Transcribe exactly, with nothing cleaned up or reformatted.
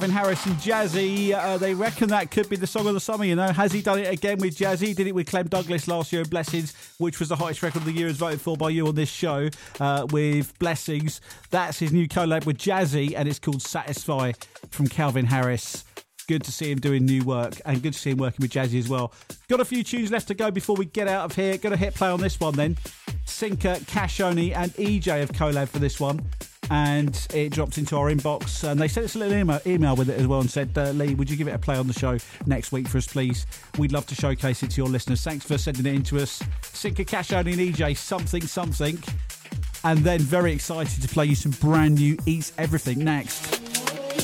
Harris and Jazzy, uh, they reckon that could be the song of the summer, you know. Has he done it again with Jazzy? Did it with Clem Douglas last year in Blessings, which was the hottest record of the year as voted for by you on this show, uh, with Blessings. That's his new collab with Jazzy, and it's called Satisfy from Calvin Harris. Good to see him doing new work, and good to see him working with Jazzy as well. Got a few tunes left to go before we get out of here. Gonna hit play on this one then. Sinker, Cashoni and E J have collab for this one, and it dropped into our inbox, and they sent us a little email, email with it as well and said, uh, Lee, would you give it a play on the show next week for us, please? We'd love to showcase it to your listeners. Thanks for sending it in to us. Sinker, Cashoni and E J, something something. And then very excited to play you some brand new Eats Everything next.